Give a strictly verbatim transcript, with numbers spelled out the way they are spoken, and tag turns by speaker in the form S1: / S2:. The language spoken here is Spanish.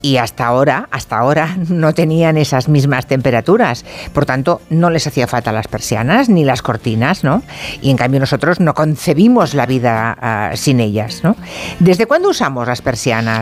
S1: Y hasta ahora, hasta ahora no tenían esas mismas temperaturas. Por tanto, no les hacía falta las persianas ni las cortinas, ¿no? Y en cambio nosotros no concebimos la vida uh, sin ellas, ¿no? ¿Desde cuándo usamos las persianas?